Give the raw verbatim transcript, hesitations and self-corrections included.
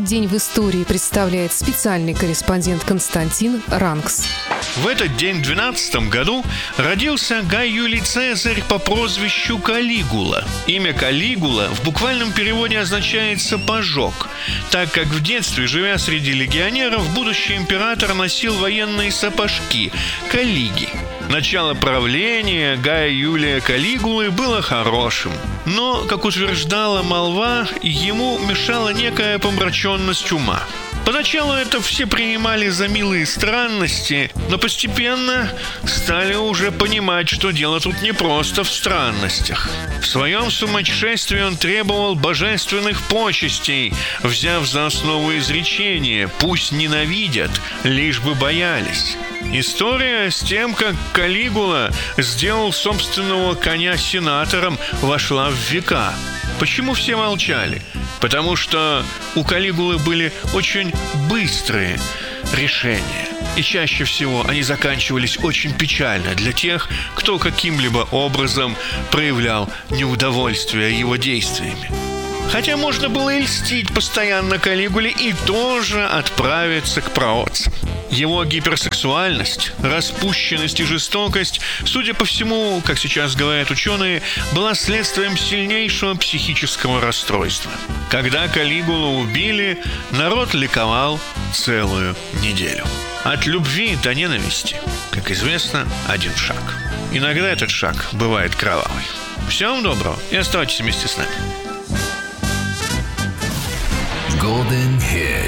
день в истории представляет специальный корреспондент Константин Ранкс. В этот день, в двенадцатом году, родился Гай Юлий Цезарь по прозвищу Калигула. Имя Калигула в буквальном переводе означает «сапожок», так как в детстве, живя среди легионеров, будущий император носил военные сапожки – калиги. Начало правления Гая Юлия Калигулы было хорошим, но, как утверждала молва, ему мешала некая помраченность ума. Поначалу это все принимали за милые странности, но постепенно стали уже понимать, что дело тут не просто в странностях. В своем сумасшествии он требовал божественных почестей, взяв за основу изречение «пусть ненавидят, лишь бы боялись». История с тем, как Калигула сделал собственного коня сенатором, вошла в века. Почему все молчали? Потому что у Калигулы были очень быстрые решения. И чаще всего они заканчивались очень печально для тех, кто каким-либо образом проявлял неудовольствие его действиями. Хотя можно было и льстить постоянно Калигуле и тоже отправиться к праотцам. Его гиперсексуальность, распущенность и жестокость, судя по всему, как сейчас говорят ученые, была следствием сильнейшего психического расстройства. Когда Калигулу убили, народ ликовал целую неделю. От любви до ненависти, как известно, один шаг. Иногда этот шаг бывает кровавый. Всего доброго и оставайтесь вместе с нами. Golden Hits.